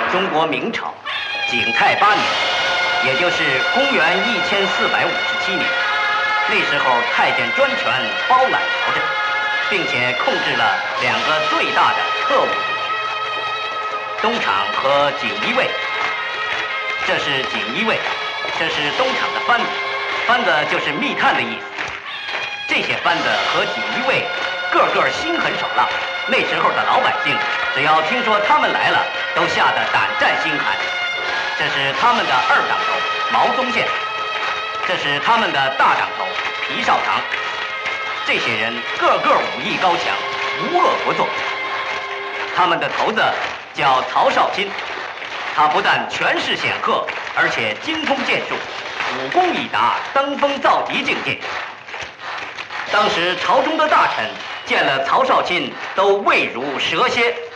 中国明朝景泰8年，也就是公元1457年，那时候太监专权包揽朝政，并且控制了2个最大的特务组织——东厂和锦衣卫。这是锦衣卫，这是东厂的番子，番子就是密探的意思。这些番子和锦衣卫个个心狠手辣，那时候的老百姓只要听说他们来了，都吓得胆战心寒。这是他们的2党头毛宗宪，这是他们的大党头皮绍堂。这些人个个武艺高强，无恶不作。他们的头子叫曹少钦，他不但权势显赫，而且精通剑术，武功已达登峰造极境界。当时朝中的大臣见了曹少钦，都畏如蛇蝎。